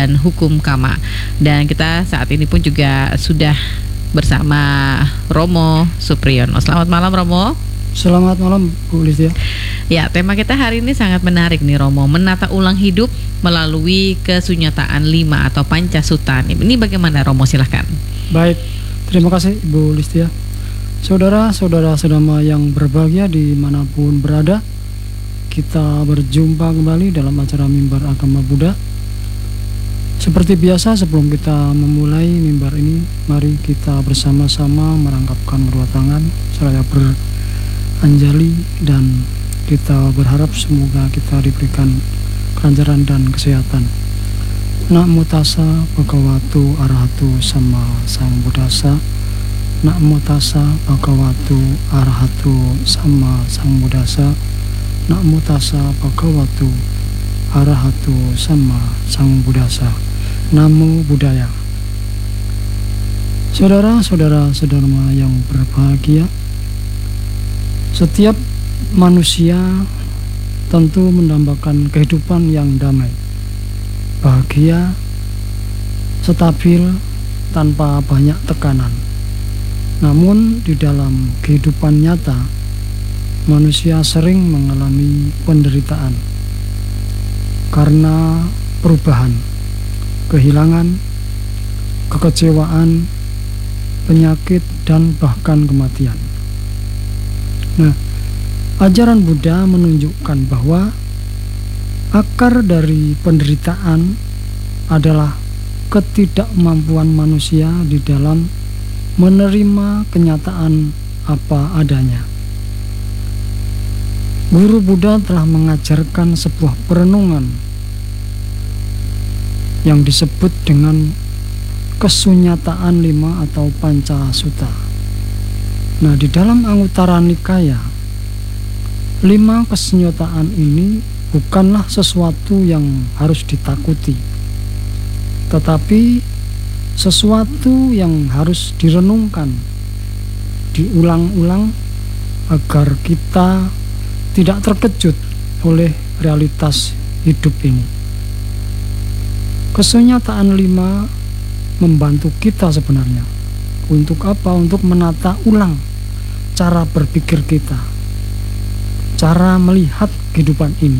dan hukum Kama. Dan kita saat ini pun juga sudah bersama Romo Supriyono. Selamat malam Romo. Selamat malam Bu Listia. Ya, tema kita hari ini sangat menarik nih Romo, menata ulang hidup melalui kesunyataan 5 atau Pancasutta. Ini bagaimana Romo, silahkan. Baik, terima kasih Bu Listia. Saudara-saudara sedama yang berbahagia dimanapun berada, kita berjumpa kembali dalam acara Mimbar Agama Buddha. Seperti biasa, sebelum kita memulai mimbar ini, mari kita bersama-sama merangkapkan kedua tangan seraya beranjali, dan kita berharap semoga kita diberikan kelancaran dan kesehatan. Namo tassa bhagavato arahato sama sambuddhassa. Namo tassa bhagavato arahato sama sambuddhassa. Namo tassa bhagavato arahato sama sambuddhassa. Namo Buddhaya. Saudara-saudara sedharma yang berbahagia, setiap manusia tentu mendambakan kehidupan yang damai, bahagia, stabil, tanpa banyak tekanan. Namun di dalam kehidupan nyata, manusia sering mengalami penderitaan karena perubahan, kehilangan, kekecewaan, penyakit, dan bahkan kematian. Nah, ajaran Buddha menunjukkan bahwa akar dari penderitaan adalah ketidakmampuan manusia di dalam menerima kenyataan apa adanya. Guru Buddha telah mengajarkan sebuah perenungan yang disebut dengan kesunyataan 5 atau Pancasutta. Nah, di dalam Anguttara Nikaya, 5 kesunyataan ini bukanlah sesuatu yang harus ditakuti, tetapi sesuatu yang harus direnungkan, diulang-ulang agar kita tidak terkejut oleh realitas hidup ini. Kesunyataan 5 membantu kita sebenarnya. Untuk apa? Untuk menata ulang cara berpikir kita, cara melihat kehidupan ini,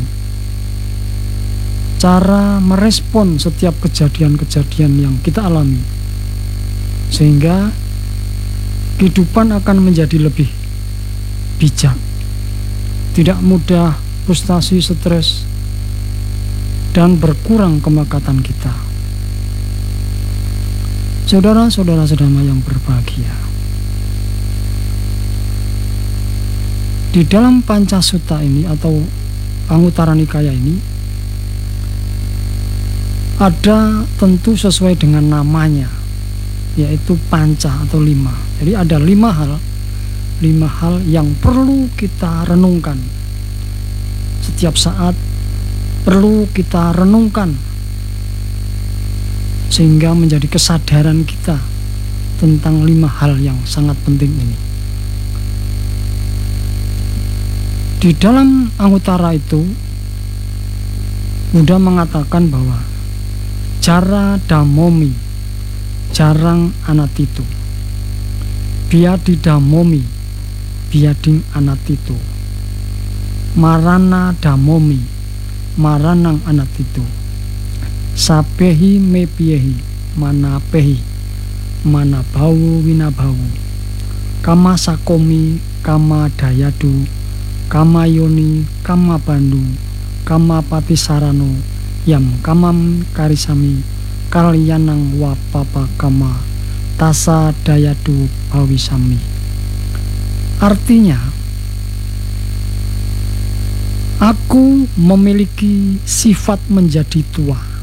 cara merespon setiap kejadian-kejadian yang kita alami, sehingga kehidupan akan menjadi lebih bijak, tidak mudah frustasi, stres, dan berkurang kemakatan kita. Saudara-saudara sedama yang berbahagia, di dalam Pancasutta ini atau Anguttara Nikaya ini ada tentu sesuai dengan namanya, yaitu panca atau 5. Jadi ada 5 hal yang perlu kita renungkan setiap saat, perlu kita renungkan sehingga menjadi kesadaran kita tentang 5 hal yang sangat penting ini. Di dalam Anguttara itu, Buddha mengatakan bahwa Jara Dhamomi, jarang anatitu. Biadi Dhamomi, biading anatitu. Marana Dhamomi, maranang anatitu. Sabehi mepiehi, manapehi, manabau winabau. Kama sakomi, kama dayadu, kama yoni, kama bandu, kama patisarano, yam kamam karisami, kalyanang wapapa kama, tasa dayadu bawisami. Artinya, aku memiliki sifat menjadi tua.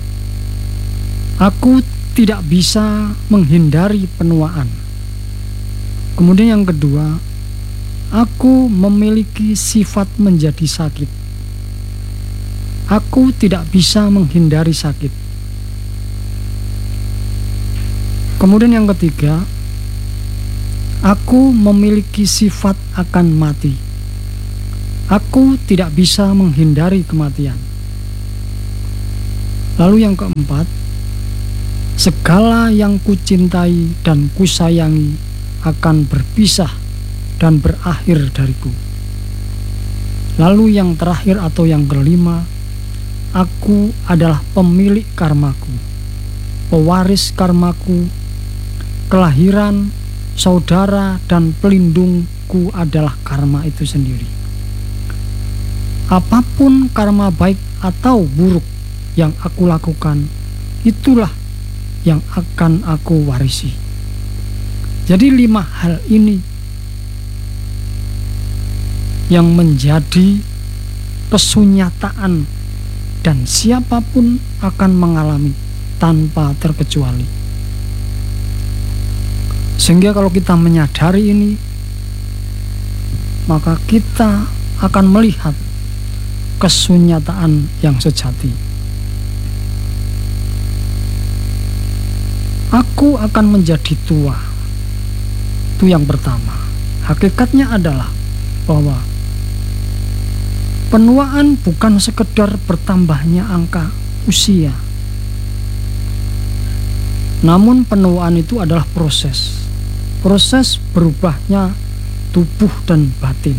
Aku tidak bisa menghindari penuaan. Kemudian yang kedua, aku memiliki sifat menjadi sakit. Aku tidak bisa menghindari sakit. Kemudian yang ketiga, aku memiliki sifat akan mati. Aku tidak bisa menghindari kematian. Lalu yang keempat, segala yang kucintai dan kusayangi akan berpisah dan berakhir dariku. Lalu yang terakhir atau yang kelima, aku adalah pemilik karmaku, pewaris karmaku, kelahiran, saudara, dan pelindungku adalah karma itu sendiri. Apapun karma baik atau buruk yang aku lakukan, itulah yang akan aku warisi. Jadi 5 hal ini yang menjadi kesunyataan dan siapapun akan mengalami tanpa terkecuali. Sehingga kalau kita menyadari ini, maka kita akan melihat kesunyataan yang sejati. Aku akan menjadi tua. Itu yang pertama. Hakikatnya adalah bahwa penuaan bukan sekedar bertambahnya angka usia. Namun penuaan itu adalah proses berubahnya tubuh dan batin.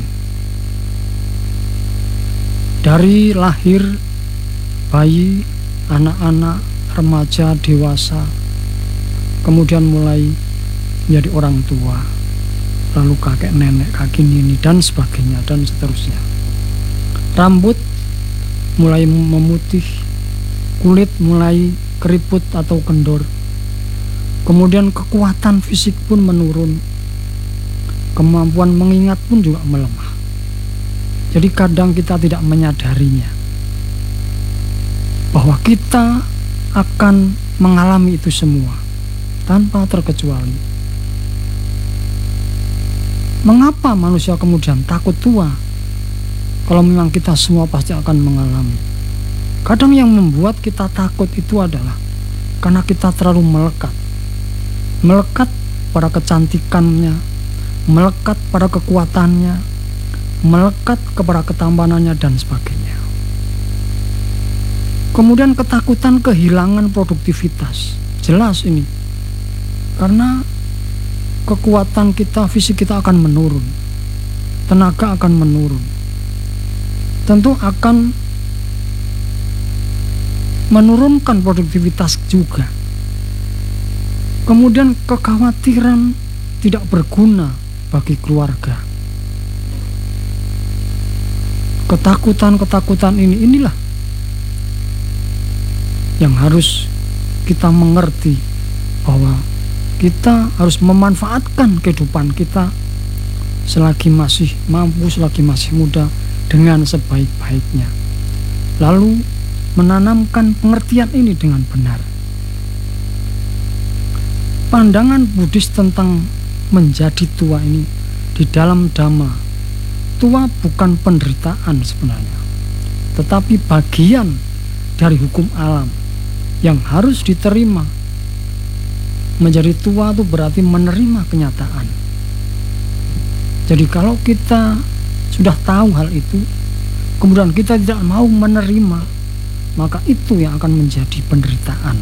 Dari lahir, bayi, anak-anak, remaja, dewasa, kemudian mulai menjadi orang tua, lalu kakek nenek, kaki nini, dan sebagainya, dan seterusnya. Rambut mulai memutih, kulit mulai keriput atau kendor, kemudian kekuatan fisik pun menurun, kemampuan mengingat pun juga melemah. Jadi kadang kita tidak menyadarinya bahwa kita akan mengalami itu semua tanpa terkecuali. Mengapa manusia kemudian takut tua? Kalau memang kita semua pasti akan mengalami. Kadang yang membuat kita takut itu adalah karena kita terlalu melekat pada kecantikannya, melekat pada kekuatannya, melekat kepada ketampanannya, dan sebagainya. Kemudian ketakutan kehilangan produktivitas, jelas ini, karena kekuatan kita, fisik kita akan menurun, tenaga akan menurun, tentu akan menurunkan produktivitas juga. Kemudian kekhawatiran tidak berguna bagi keluarga. Ketakutan inilah yang harus kita mengerti, bahwa kita harus memanfaatkan kehidupan kita selagi masih mampu, selagi masih muda, dengan sebaik-baiknya. Lalu menanamkan pengertian ini dengan benar. Pandangan Buddhis tentang menjadi tua ini di dalam Dhamma, tua bukan penderitaan sebenarnya, tetapi bagian dari hukum alam yang harus diterima. Menjadi tua itu berarti menerima kenyataan. Jadi kalau kita sudah tahu hal itu, kemudian kita tidak mau menerima, maka itu yang akan menjadi penderitaan.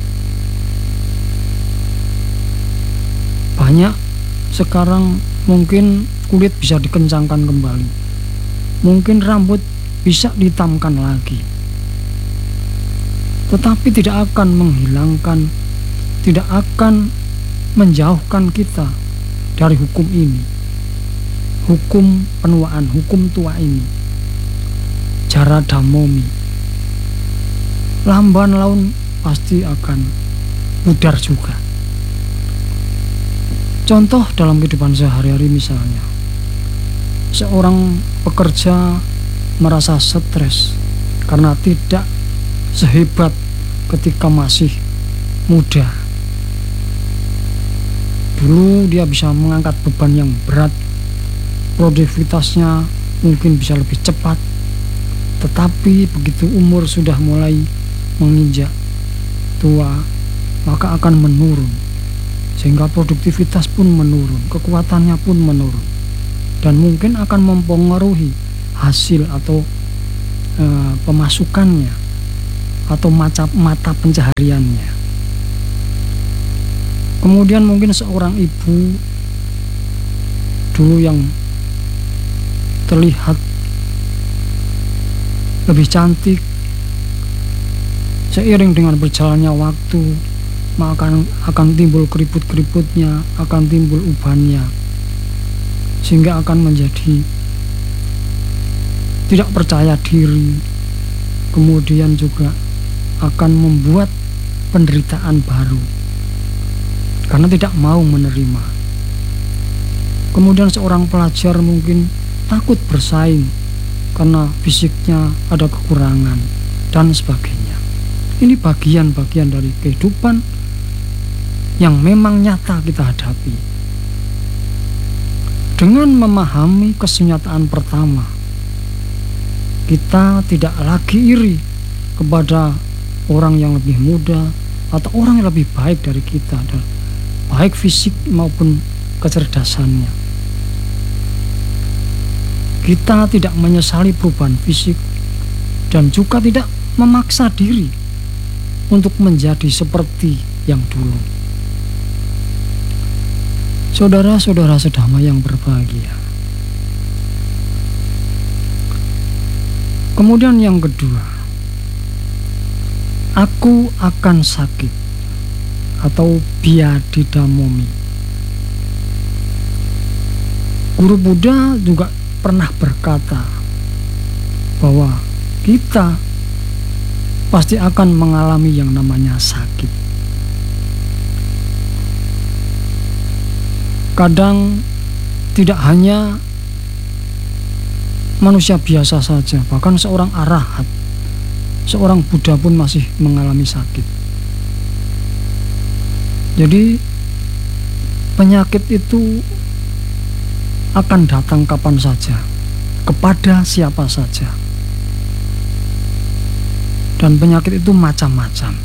Banyak sekarang mungkin kulit bisa dikencangkan kembali, mungkin rambut bisa dihitamkan lagi, tetapi tidak akan menghilangkan, tidak akan menjauhkan kita dari hukum ini, hukum penuaan, hukum tua ini. Jara damomi, lamban laun pasti akan pudar juga. Contoh dalam kehidupan sehari-hari, misalnya seorang pekerja merasa stres karena tidak sehebat ketika masih muda. Dulu dia bisa mengangkat beban yang berat, produktivitasnya mungkin bisa lebih cepat, tetapi begitu umur sudah mulai menginjak tua, maka akan menurun, sehingga produktivitas pun menurun, kekuatannya pun menurun, dan mungkin akan mempengaruhi hasil atau pemasukannya. atau mata pencahariannya. Kemudian mungkin seorang ibu dulu yang terlihat lebih cantik, seiring dengan berjalannya waktu maka akan timbul keriput-keriputnya, akan timbul ubannya, sehingga akan menjadi tidak percaya diri, kemudian juga akan membuat penderitaan baru karena tidak mau menerima. Kemudian seorang pelajar mungkin takut bersaing karena fisiknya ada kekurangan dan sebagainya. Ini bagian-bagian dari kehidupan yang memang nyata kita hadapi. Dengan memahami kesenyataan pertama, kita tidak lagi iri kepada orang yang lebih muda atau orang yang lebih baik dari kita, baik fisik maupun kecerdasannya. Kita tidak menyesali perubahan fisik dan juga tidak memaksa diri untuk menjadi seperti yang dulu. Saudara-saudara sedama yang berbahagia. Kemudian yang kedua, aku akan sakit atau biadidamomi. Guru Buddha juga pernah berkata bahwa kita pasti akan mengalami yang namanya sakit. Kadang tidak hanya manusia biasa saja, bahkan seorang arahat, seorang Buddha pun masih mengalami sakit. Jadi penyakit itu akan datang kapan saja, kepada siapa saja. Dan penyakit itu macam-macam.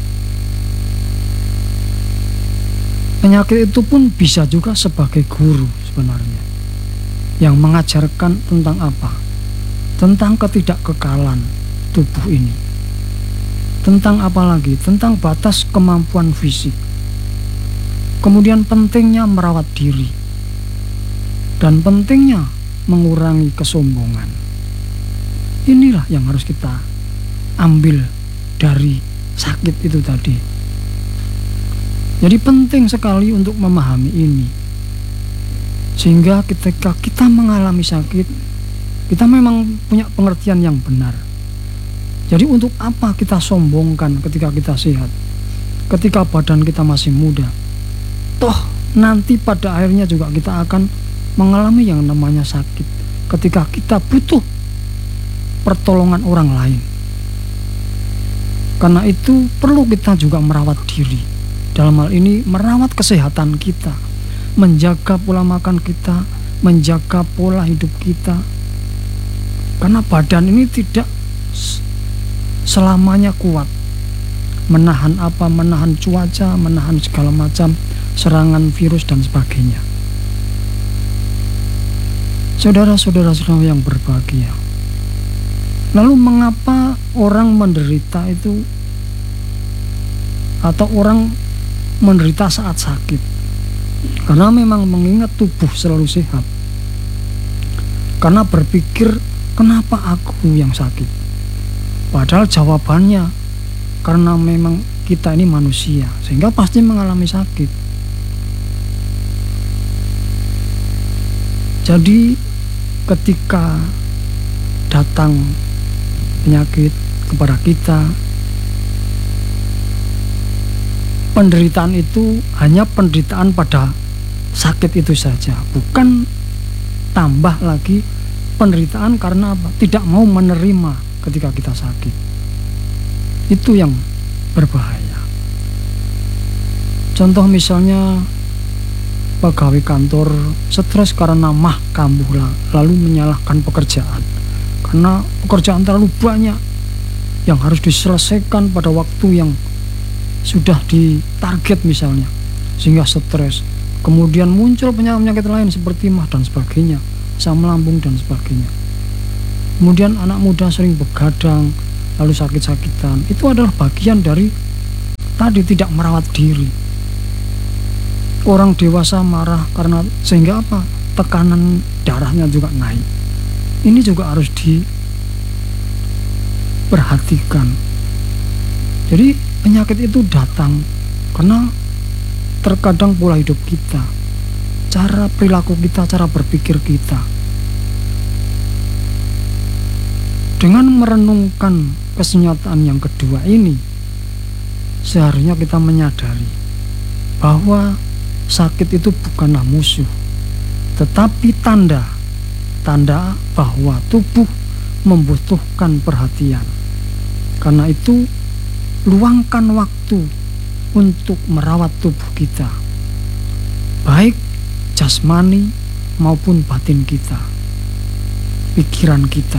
Penyakit itu pun bisa juga sebagai guru sebenarnya, yang mengajarkan tentang apa? Tentang ketidakkekalan tubuh ini. Tentang apa lagi? Tentang batas kemampuan fisik. Kemudian pentingnya merawat diri. Dan pentingnya mengurangi kesombongan. Inilah yang harus kita ambil dari sakit itu tadi. Jadi penting sekali untuk memahami ini, sehingga ketika kita mengalami sakit, kita memang punya pengertian yang benar. Jadi untuk apa kita sombongkan ketika kita sehat, ketika badan kita masih muda? Toh nanti pada akhirnya juga kita akan mengalami yang namanya sakit ketika kita butuh pertolongan orang lain. Karena itu perlu kita juga merawat diri. Dalam hal ini merawat kesehatan kita, menjaga pola makan kita, menjaga pola hidup kita. Karena badan ini tidak selamanya kuat menahan apa, menahan cuaca, menahan segala macam serangan virus dan sebagainya. Saudara-saudara yang berbahagia, lalu mengapa orang menderita itu, atau orang menderita saat sakit? Karena memang mengingat tubuh selalu sehat, karena berpikir kenapa aku yang sakit? Padahal jawabannya karena memang kita ini manusia, sehingga pasti mengalami sakit. Jadi ketika datang penyakit kepada kita, penderitaan itu hanya penderitaan pada sakit itu saja, bukan tambah lagi penderitaan karena apa? Tidak mau menerima ketika kita sakit. Itu yang berbahaya. Contoh misalnya pegawai kantor stres karena mah kambuh lalu menyalahkan pekerjaan karena pekerjaan terlalu banyak yang harus diselesaikan pada waktu yang sudah ditarget misalnya, sehingga stres. Kemudian muncul penyakit lain seperti mah dan sebagainya, asam lambung dan sebagainya. Kemudian anak muda sering begadang, lalu sakit-sakitan, itu adalah bagian dari tadi tidak merawat diri. Orang dewasa marah karena sehingga apa? Tekanan darahnya juga naik. Ini juga harus diperhatikan. Jadi penyakit itu datang karena terkadang pola hidup kita, cara perilaku kita, cara berpikir kita. Dengan merenungkan kesenyataan yang kedua ini, seharusnya kita menyadari bahwa sakit itu bukanlah musuh, tetapi tanda bahwa tubuh membutuhkan perhatian. Karena itu, luangkan waktu untuk merawat tubuh kita, baik jasmani maupun batin kita, pikiran kita.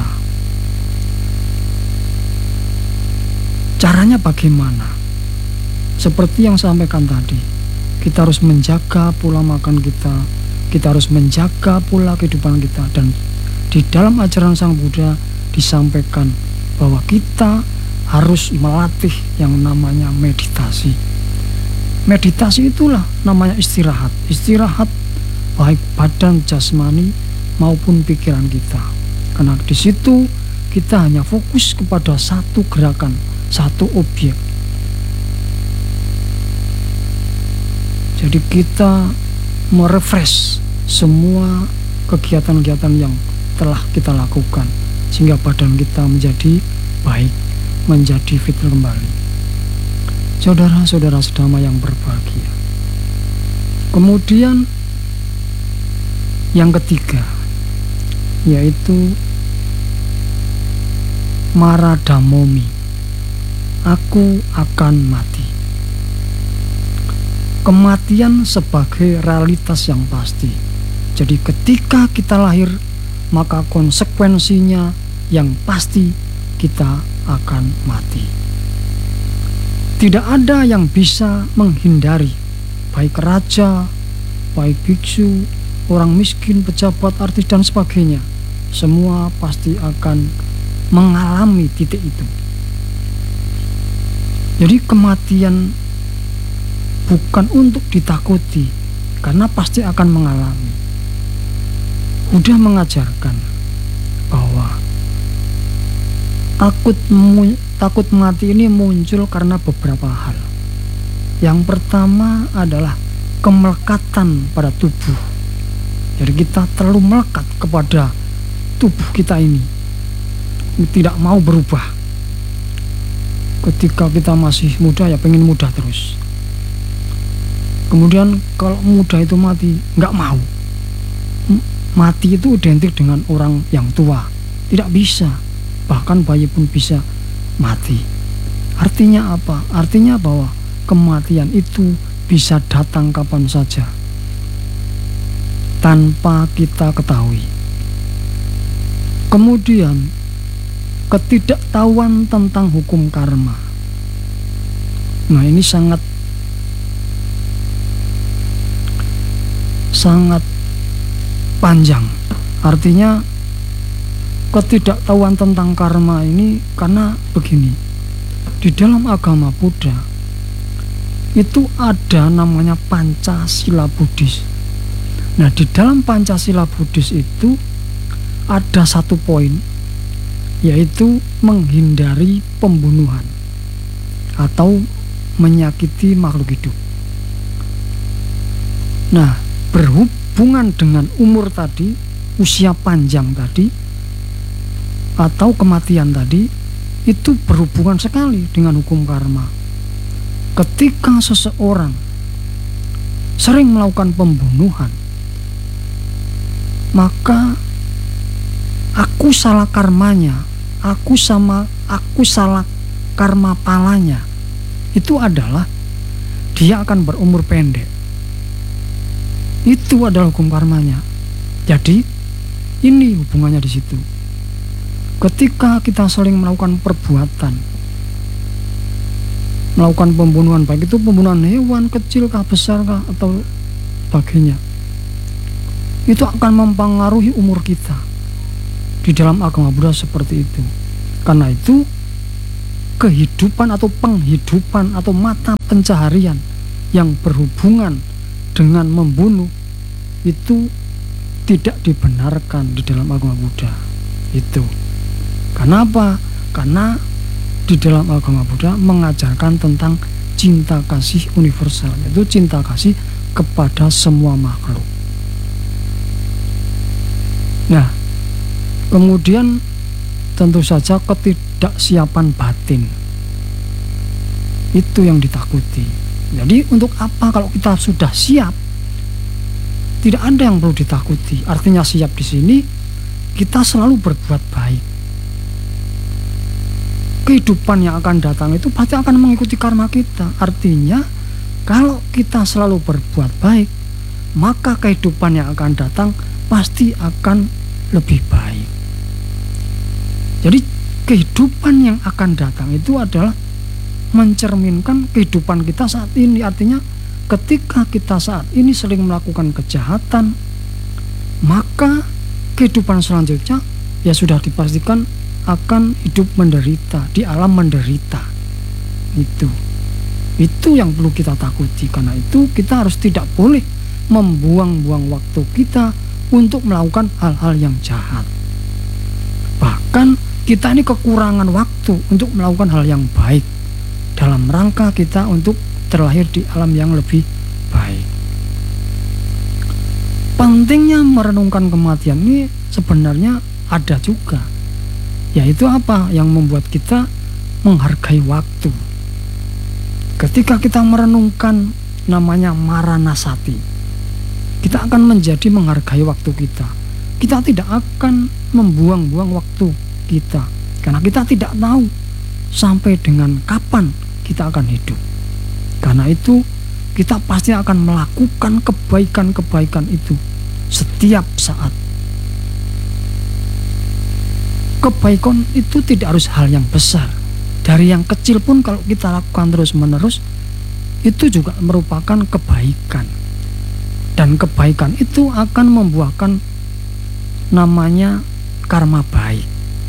Caranya bagaimana? Seperti yang saya sampaikan tadi, kita harus menjaga pola makan kita, kita harus menjaga pola kehidupan kita. Dan di dalam ajaran Sang Buddha disampaikan bahwa kita harus melatih yang namanya meditasi. Meditasi itulah namanya istirahat. Istirahat baik badan jasmani maupun pikiran kita. Karena di situ kita hanya fokus kepada satu gerakan, satu objek. Jadi kita merefresh semua kegiatan-kegiatan yang telah kita lakukan sehingga badan kita menjadi baik, menjadi fit kembali. Saudara-saudara sedama yang berbahagia. Kemudian yang ketiga, yaitu maradamomi, aku akan mati. Kematian sebagai realitas yang pasti. Jadi ketika kita lahir, maka konsekuensinya yang pasti kita akan mati. Tidak ada yang bisa menghindari, baik raja, baik biksu, orang miskin, pejabat, artis dan sebagainya. Semua pasti akan mengalami titik itu. Jadi kematian bukan untuk ditakuti, karena pasti akan mengalami. Buddha mengajarkan bahwa takut mati ini muncul karena beberapa hal. Yang pertama adalah kemelekatan pada tubuh. Jadi kita terlalu melekat kepada tubuh kita ini, tidak mau berubah. Ketika kita masih muda ya pengen muda terus. Kemudian kalau muda itu mati, nggak mau. Mati itu identik dengan orang yang tua, tidak bisa. Bahkan bayi pun bisa mati. Artinya apa? Artinya bahwa kematian itu bisa datang kapan saja tanpa kita ketahui. Kemudian ketidaktahuan tentang hukum karma. Nah, ini sangat panjang. Artinya ketidaktahuan tentang karma ini karena begini. Di dalam agama Buddha itu ada namanya Pancasila Buddhis. Nah, di dalam Pancasila Buddhis itu ada satu poin, yaitu menghindari pembunuhan atau menyakiti makhluk hidup. Nah, berhubungan dengan umur tadi, usia panjang tadi, atau kematian tadi, itu berhubungan sekali dengan hukum karma. Ketika seseorang sering melakukan pembunuhan, maka aku salah karmanya, aku salah karma palanya, itu adalah dia akan berumur pendek. Itu adalah hukum karmanya. Jadi ini hubungannya di situ. Ketika kita saling melakukan perbuatan, melakukan pembunuhan, baik itu pembunuhan hewan kecil kah, besar kah, atau sebagainya, itu akan mempengaruhi umur kita. Di dalam agama Buddha seperti itu. Karena itu kehidupan atau penghidupan atau mata pencaharian yang berhubungan dengan membunuh itu tidak dibenarkan di dalam agama Buddha. Itu. Kenapa? Karena di dalam agama Buddha mengajarkan tentang cinta kasih universal, yaitu cinta kasih kepada semua makhluk. Nah, kemudian tentu saja ketidaksiapan batin itu yang ditakuti. Jadi untuk apa kalau kita sudah siap? Tidak ada yang perlu ditakuti. Artinya siap di sini kita selalu berbuat baik. Kehidupan yang akan datang itu pasti akan mengikuti karma kita. Artinya kalau kita selalu berbuat baik, maka kehidupan yang akan datang pasti akan lebih baik. Jadi kehidupan yang akan datang itu adalah mencerminkan kehidupan kita saat ini. Artinya ketika kita saat ini sering melakukan kejahatan, maka kehidupan selanjutnya ya sudah dipastikan akan hidup menderita, di alam menderita. Itu yang perlu kita takuti. Karena itu kita harus tidak boleh membuang-buang waktu kita untuk melakukan hal-hal yang jahat. Bahkan kita ini kekurangan waktu untuk melakukan hal yang baik dalam rangka kita untuk terlahir di alam yang lebih baik. Pentingnya merenungkan kematian ini sebenarnya ada juga, yaitu apa yang membuat kita menghargai waktu. Ketika kita merenungkan namanya maranasati, kita akan menjadi menghargai waktu kita. Kita tidak akan membuang-buang waktu kita, karena kita tidak tahu sampai dengan kapan kita akan hidup. Karena itu kita pasti akan melakukan kebaikan-kebaikan itu setiap saat. Kebaikan itu tidak harus hal yang besar. Dari yang kecil pun kalau kita lakukan terus-menerus, itu juga merupakan kebaikan. Dan kebaikan itu akan membuahkan namanya karma baik.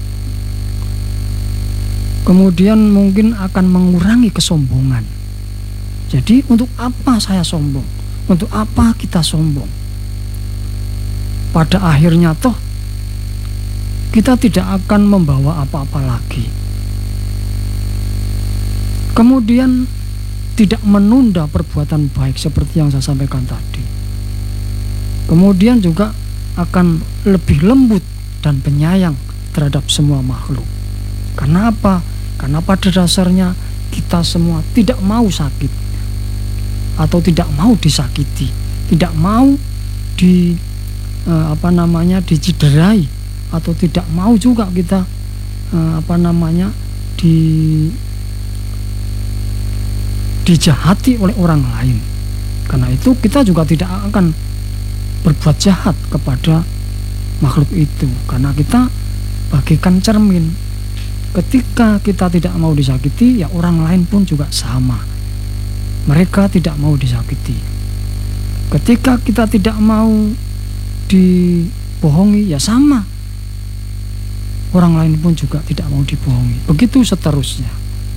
Kemudian mungkin akan mengurangi kesombongan. Jadi untuk apa saya sombong? Untuk apa kita sombong? Pada akhirnya toh kita tidak akan membawa apa-apa lagi. Kemudian tidak menunda perbuatan baik seperti yang saya sampaikan tadi. Kemudian juga akan lebih lembut dan penyayang terhadap semua makhluk. Karena apa? Karena pada dasarnya kita semua tidak mau sakit atau tidak mau disakiti, tidak mau diciderai, atau tidak mau juga kita dijahati oleh orang lain. Karena itu kita juga tidak akan berbuat jahat kepada makhluk itu, karena kita bagaikan cermin. Ketika kita tidak mau disakiti, ya orang lain pun juga sama. Mereka tidak mau disakiti. Ketika kita tidak mau dibohongi, ya sama. Orang lain pun juga tidak mau dibohongi. Begitu seterusnya.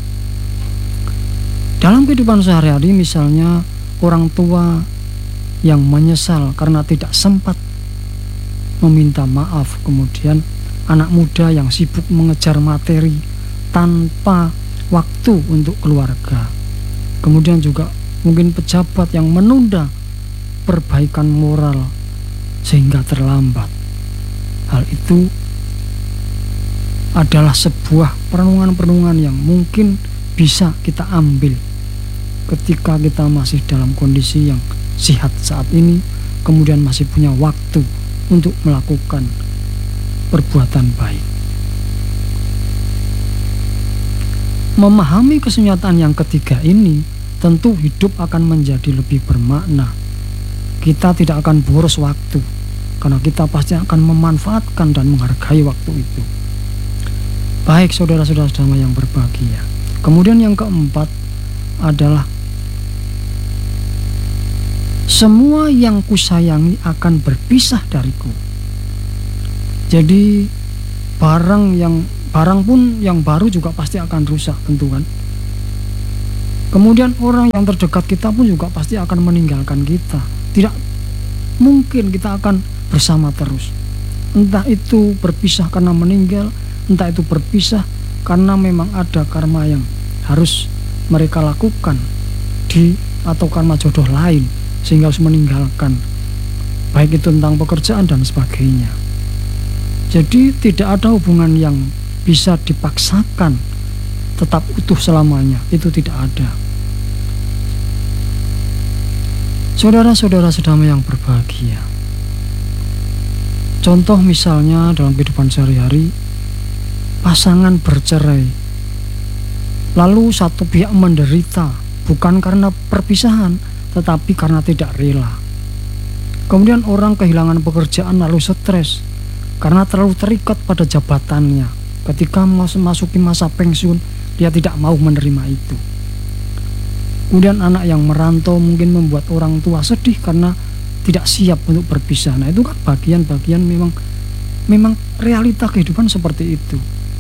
Dalam kehidupan sehari-hari, misalnya orang tua yang menyesal karena tidak sempat meminta maaf, kemudian anak muda yang sibuk mengejar materi tanpa waktu untuk keluarga, kemudian juga mungkin pejabat yang menunda perbaikan moral sehingga terlambat. Hal itu adalah sebuah perenungan-perenungan yang mungkin bisa kita ambil ketika kita masih dalam kondisi yang sehat saat ini, kemudian masih punya waktu untuk melakukan perbuatan baik. Memahami kesunyatan yang ketiga ini, tentu hidup akan menjadi lebih bermakna. Kita tidak akan boros waktu, karena kita pasti akan memanfaatkan dan menghargai waktu itu. Baik saudara-saudara yang berbahagia. Kemudian yang keempat adalah semua yang kusayangi akan berpisah dariku. Jadi barang yang barang pun yang baru juga pasti akan rusak tentu kan. Kemudian orang yang terdekat kita pun juga pasti akan meninggalkan kita. Tidak mungkin kita akan bersama terus. Entah itu berpisah karena meninggal, entah itu berpisah karena memang ada karma yang harus mereka lakukan atau karma jodoh lain sehingga harus meninggalkan, baik itu tentang pekerjaan dan sebagainya. Jadi tidak ada hubungan yang bisa dipaksakan tetap utuh selamanya, itu tidak ada. Saudara-saudara sedama yang berbahagia, contoh misalnya dalam kehidupan sehari-hari, pasangan bercerai, lalu satu pihak menderita bukan karena perpisahan tetapi karena tidak rela. Kemudian orang kehilangan pekerjaan lalu stres karena terlalu terikat pada jabatannya. Ketika memasuki masa pensiun, dia tidak mau menerima itu. Kemudian anak yang merantau mungkin membuat orang tua sedih karena tidak siap untuk berpisah. Nah, itu kan bagian-bagian memang realita kehidupan seperti itu.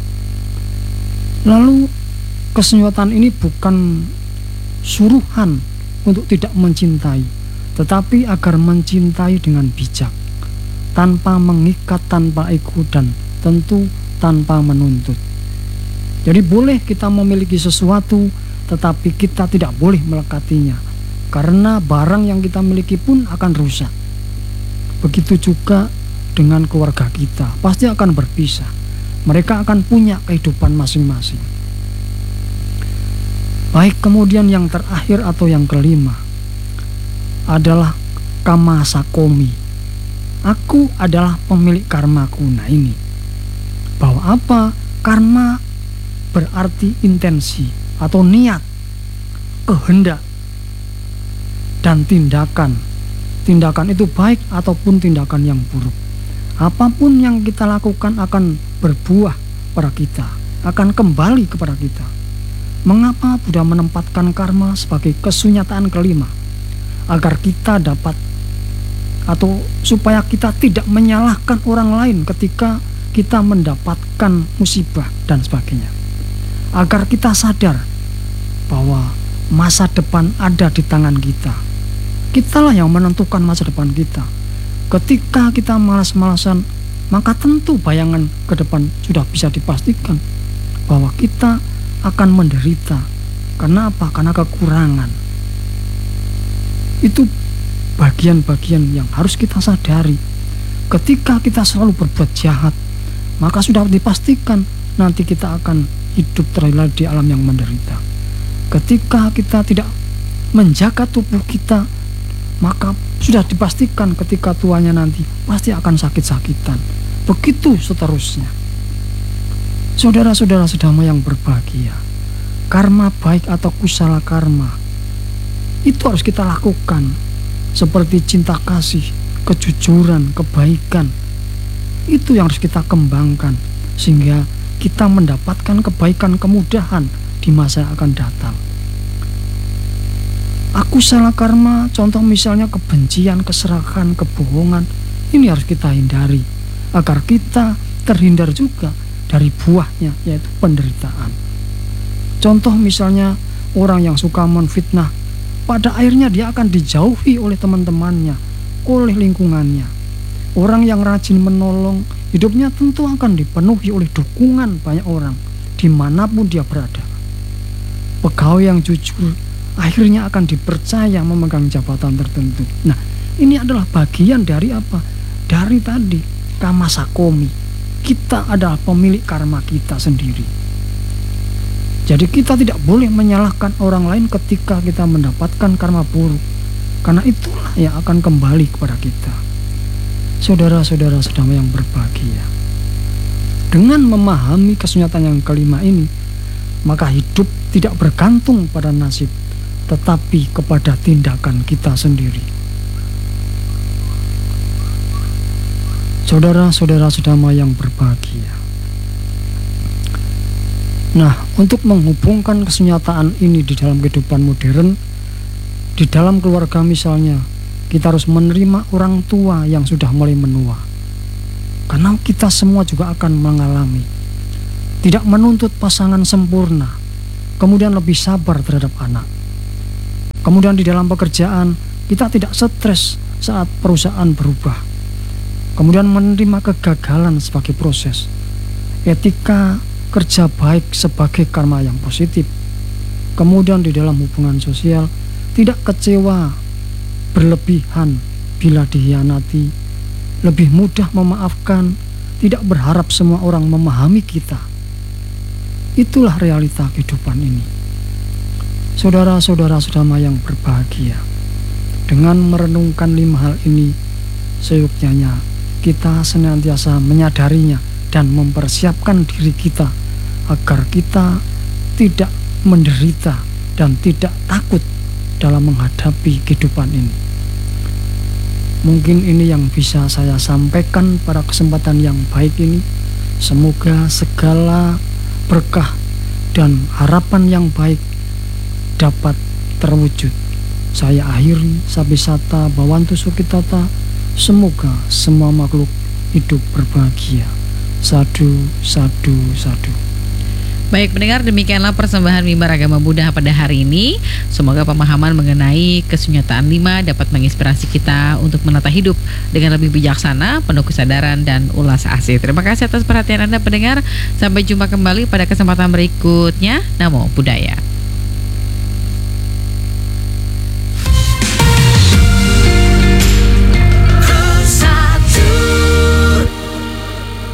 Lalu kesenyutan ini bukan suruhan untuk tidak mencintai, tetapi agar mencintai dengan bijak, tanpa mengikat, tanpa ego, dan tentu tanpa menuntut. Jadi boleh kita memiliki sesuatu, tetapi kita tidak boleh melekatinya, karena barang yang kita miliki pun akan rusak. Begitu juga dengan keluarga kita, pasti akan berpisah. Mereka akan punya kehidupan masing-masing. Baik, kemudian yang terakhir atau yang kelima adalah kama sakomi. Aku adalah pemilik karmaku. Nah ini, bahwa apa? Karma berarti intensi atau niat, kehendak, dan tindakan. Tindakan itu baik ataupun tindakan yang buruk. Apapun yang kita lakukan akan berbuah pada kita, akan kembali kepada kita. Mengapa Buddha menempatkan karma sebagai kesunyataan kelima? Agar kita dapat, atau supaya kita tidak menyalahkan orang lain ketika kita mendapatkan musibah dan sebagainya. Agar kita sadar bahwa masa depan ada di tangan kita. Kitalah yang menentukan masa depan kita. Ketika kita malas-malasan, maka tentu bayangan ke depan sudah bisa dipastikan bahwa kita akan menderita. Karena apa? Karena kekurangan. Itu bagian-bagian yang harus kita sadari. Ketika kita selalu berbuat jahat, maka sudah dipastikan nanti kita akan hidup terlelap di alam yang menderita. Ketika kita tidak menjaga tubuh kita, maka sudah dipastikan ketika tuanya nanti pasti akan sakit-sakitan. Begitu seterusnya. Saudara-saudara sedama yang berbahagia, karma baik atau kusala karma itu harus kita lakukan, seperti cinta kasih, kejujuran, kebaikan. Itu yang harus kita kembangkan sehingga kita mendapatkan kebaikan, kemudahan di masa yang akan datang. Aku salah karma, contoh misalnya kebencian, keserakahan, kebohongan, ini harus kita hindari agar kita terhindar juga dari buahnya, yaitu penderitaan. Contoh misalnya orang yang suka menfitnah, pada akhirnya dia akan dijauhi oleh teman-temannya, oleh lingkungannya. Orang yang rajin menolong, hidupnya tentu akan dipenuhi oleh dukungan banyak orang dimanapun dia berada. Pegawai yang jujur akhirnya akan dipercaya memegang jabatan tertentu. Nah, ini adalah bagian dari apa? Dari tadi kama sakomi. Kita adalah pemilik karma kita sendiri. Jadi kita tidak boleh menyalahkan orang lain ketika kita mendapatkan karma buruk, karena itulah yang akan kembali kepada kita. Saudara-saudara sedama yang berbahagia, dengan memahami kesunyatan yang kelima ini, maka hidup tidak bergantung pada nasib, tetapi kepada tindakan kita sendiri. Saudara-saudara sedama yang berbahagia, nah, untuk menghubungkan kesunyataan ini di dalam kehidupan modern, di dalam keluarga misalnya, kita harus menerima orang tua yang sudah mulai menua. Karena kita semua juga akan mengalami. tidak menuntut pasangan sempurna, kemudian lebih sabar terhadap anak. Kemudian di dalam pekerjaan kita tidak stres saat perusahaan berubah. Kemudian menerima kegagalan sebagai proses. Etika kerja baik sebagai karma yang positif. Kemudian di dalam hubungan sosial tidak kecewa berlebihan bila dikhianati, lebih mudah memaafkan, tidak berharap semua orang memahami kita. Itulah realita kehidupan ini. Saudara-saudara sedama yang berbahagia, dengan merenungkan 5 hal ini, seyogyanya kita senantiasa menyadarinya dan mempersiapkan diri kita agar kita tidak menderita dan tidak takut dalam menghadapi kehidupan ini. Mungkin ini yang bisa saya sampaikan pada kesempatan yang baik ini. Semoga segala berkah dan harapan yang baik dapat terwujud. Saya akhiri Sabisata Bawantu Sukitata. Semoga semua makhluk hidup berbahagia. Sadu, sadu, sadu. Baik pendengar, demikianlah persembahan mimbar agama Buddha pada hari ini. Semoga pemahaman mengenai kesunyataan 5 dapat menginspirasi kita untuk menata hidup dengan lebih bijaksana, penuh kesadaran dan ulas asih. Terima kasih atas perhatian Anda pendengar. Sampai jumpa kembali pada kesempatan berikutnya. Namo Buddhaya.